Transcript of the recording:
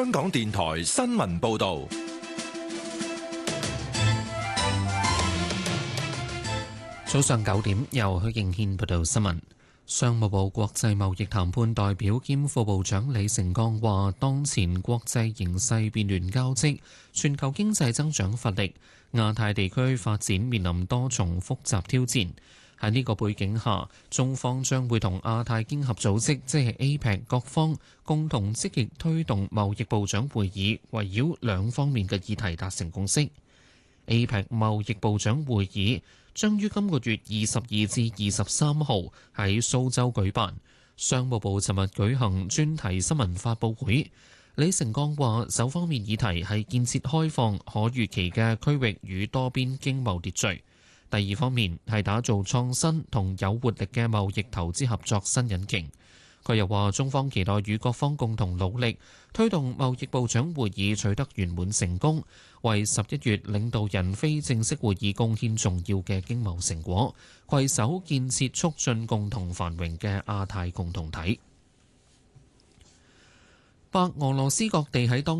香港電台新聞報道。 早上9點，由許敬軒報道新聞。商務部國際貿易談判代表兼副部長李成鋼話，當前國際形勢變亂交織，全球經濟增長乏力，亞太地區發展面臨多重複雜挑戰。喺呢個背景下，中方將會同亞太經合組織即係 APEC 各方共同積極推動貿易部長會議，圍繞兩方面嘅議題達成共識。APEC 貿易部長會議將於今個月22至23號喺蘇州舉辦。商務部尋日舉行專題新聞發佈會，李成鋼話：首方面議題係建設開放、可預期嘅區域與多邊經貿秩序；第二方面係打造創新同有活力嘅貿易投資合作新引擎。佢又話：中方期待與各方共同努力，推動貿易部長會議取得圓滿成功，為11月領導人非正式會議貢獻重要嘅經貿成果，攜手建設促進共同繁榮嘅亞太共同體。白俄羅斯各地喺當